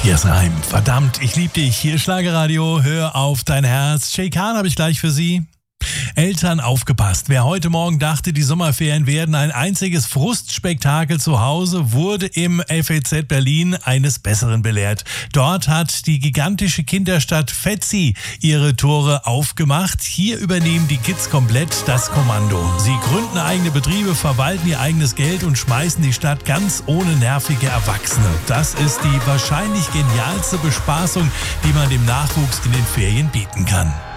Matthias Reim. Verdammt, ich lieb dich. Hier Schlagerradio, hör auf dein Herz. Shay Khan habe ich gleich für Sie. Eltern, aufgepasst. Wer heute Morgen dachte, die Sommerferien werden ein einziges Frustspektakel zu Hause, wurde im FEZ Berlin eines Besseren belehrt. Dort hat die gigantische Kinderstadt Fetzi ihre Tore aufgemacht. Hier übernehmen die Kids komplett das Kommando. Sie gründen eigene Betriebe, verwalten ihr eigenes Geld und schmeißen die Stadt ganz ohne nervige Erwachsene. Das ist die wahrscheinlich genialste Bespaßung, die man dem Nachwuchs in den Ferien bieten kann.